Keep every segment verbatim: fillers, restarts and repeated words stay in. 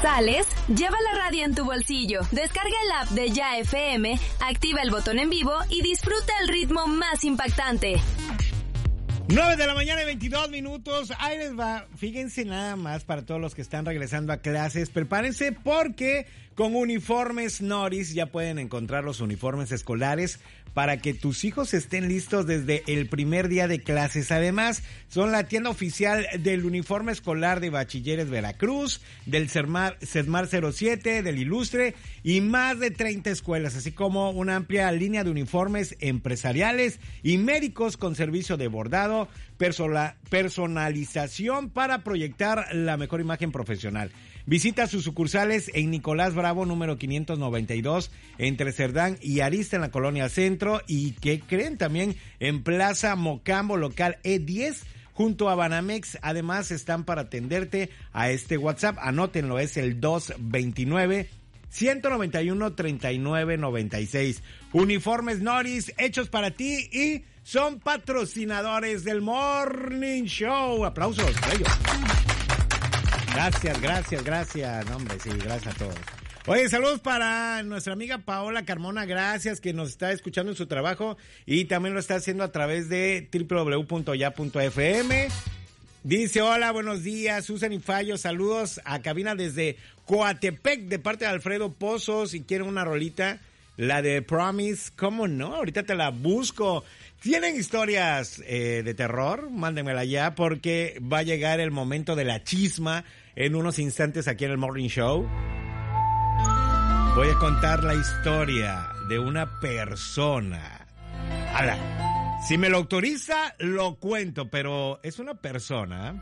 ¿Sales? Lleva la radio en tu bolsillo. Descarga el app de Ya F M, activa el botón en vivo y disfruta el ritmo más impactante. nueve de la mañana y veintidós minutos. Ahí les va. Fíjense nada más para todos los que están regresando a clases. Prepárense porque con Uniformes Noris ya pueden encontrar los uniformes escolares para que tus hijos estén listos desde el primer día de clases. Además, son la tienda oficial del uniforme escolar de Bachilleres Veracruz, del CESMAR, CESMAR cero siete, del Ilustre y más de treinta escuelas, así como una amplia línea de uniformes empresariales y médicos con servicio de bordado, persona, personalización para proyectar la mejor imagen profesional. Visita sus sucursales en Nicolás Bravo, número quinientos noventa y dos, entre Cerdán y Arista, en la Colonia Centro, y que creen también en Plaza Mocambo, local E diez, junto a Banamex. Además, están para atenderte a este WhatsApp. Anótenlo, es el dos veintinueve, ciento noventa y uno, treinta y nueve noventa y seis. Uniformes Noris, hechos para ti y son patrocinadores del Morning Show. Aplausos para ellos. Gracias, gracias, gracias. No, hombre, sí, gracias a todos. Oye, saludos para nuestra amiga Paola Carmona, gracias, que nos está escuchando en su trabajo y también lo está haciendo a través de doble u doble u doble u punto ya punto f m. Dice, hola, buenos días, Susan y Fallo, saludos a cabina desde Coatepec de parte de Alfredo Pozos. Si quieren una rolita, la de Promise, ¿cómo no? Ahorita te la busco. ¿Tienen historias eh, de terror? Mándenmela ya porque va a llegar el momento de la chisma en unos instantes aquí en el Morning Show. Voy a contar la historia de una persona. ¡Hala! Si me lo autoriza, lo cuento, pero es una persona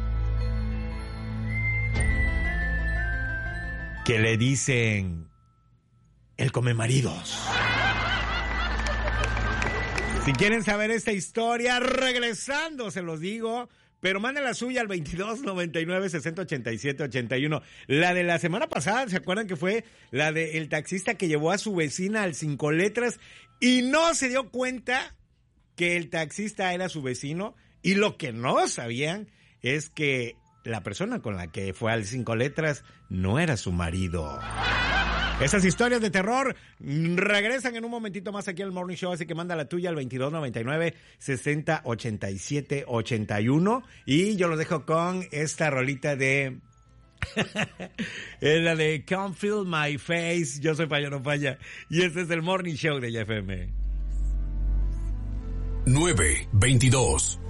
que le dicen el come maridos. Si quieren saber esta historia, regresando, se los digo, pero manden la suya al veintidós noventa y nueve, sesenta ochenta y siete ochenta y uno. La de la semana pasada, ¿se acuerdan que fue la de el taxista que llevó a su vecina al Cinco Letras y no se dio cuenta que el taxista era su vecino? Y lo que no sabían es que la persona con la que fue al Cinco Letras no era su marido. Esas historias de terror regresan en un momentito más aquí al Morning Show, así que manda la tuya al veintidós noventa y nueve, sesenta ochenta y siete ochenta y uno. Y yo los dejo con esta rolita de... es la de Can't Feel My Face. Yo soy Fallo No Falla y este es el Morning Show de Ya F M. nueve veintidós.